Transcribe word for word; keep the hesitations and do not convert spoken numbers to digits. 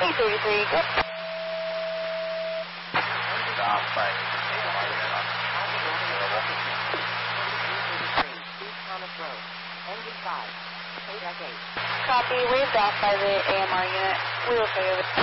eight thirty-three, good. Stop by Copy, waved off by the A M R unit. We will show you.